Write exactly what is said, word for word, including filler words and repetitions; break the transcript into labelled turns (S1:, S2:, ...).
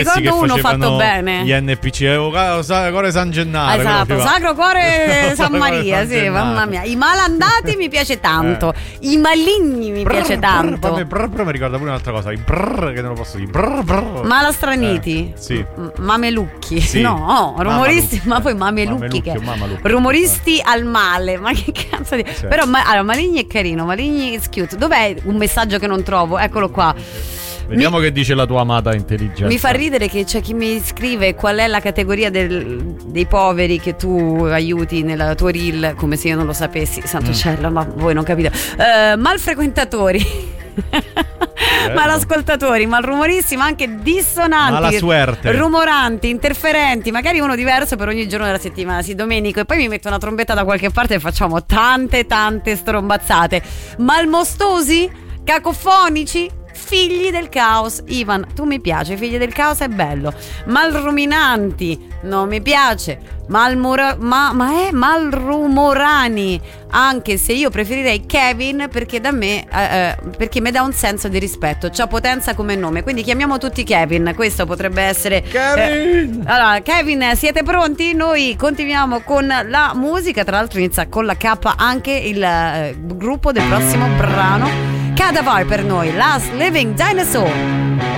S1: ricordo uno fatto bene.
S2: Gli N P C, eh, Cuore San Gennaro.
S1: Esatto, Sacro Cuore San Maria, sì, mamma mia. I malandati mi piace tanto, eh. I maligni mi brr, piace tanto.
S2: Brr, brr, brr, mi ricorda pure un'altra cosa, i brr, che non lo posso dire. Brr, brr.
S1: Malastraniti,
S2: eh, sì.
S1: M- mamelucchi,
S2: sì.
S1: no, rumoristi, ma poi mamelucchi, che rumoristi eh. al male, ma che cazzo di... Certo. Però ma, allora, Maligni è carino, Maligni is cute. Dov'è un messaggio che non trovo? Eccolo qua.
S2: Vediamo
S1: mi,
S2: che dice la tua amata intelligenza.
S1: Mi fa ridere che c'è chi mi scrive qual è la categoria del, dei poveri che tu aiuti nella tua reel, come se io non lo sapessi, santo mm. cielo, ma voi non capite. Uh, malfrequentatori. Malascoltatori, malrumoristi, ma anche dissonanti,
S2: mala suerte,
S1: rumoranti, interferenti, magari uno diverso per ogni giorno della settimana. Sì, Domenico, e poi mi metto una trombetta da qualche parte e facciamo tante tante strombazzate. Malmostosi, cacofonici, figli del caos. Ivan, tu mi piaci, figli del caos è bello. Malruminanti, non mi piace. Malmura, ma, ma è malrumorani, anche se io preferirei Kevin perché da me eh, perché mi dà un senso di rispetto, c'ha potenza come nome, quindi chiamiamo tutti Kevin. Questo potrebbe essere
S2: Kevin.
S1: Eh, allora Kevin, siete pronti? Noi continuiamo con la musica, tra l'altro inizia con la K anche il eh, gruppo del prossimo brano. Cadaver per noi, Last Living Dinosaur.